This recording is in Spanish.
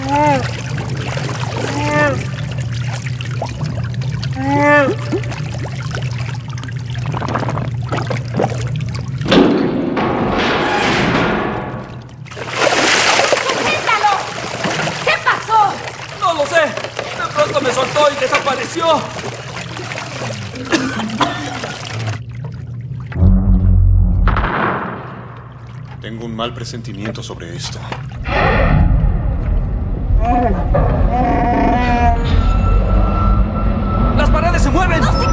¿Qué pasó? No lo sé. De pronto me soltó y desapareció. Tengo un mal presentimiento sobre esto. ¡Las paredes se mueven! ¡No se